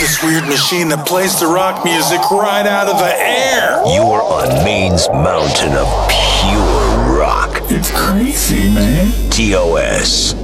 this weird machine that plays the rock music right out of the air. You're on Maine's mountain of pure rock. It's crazy, man. TOS.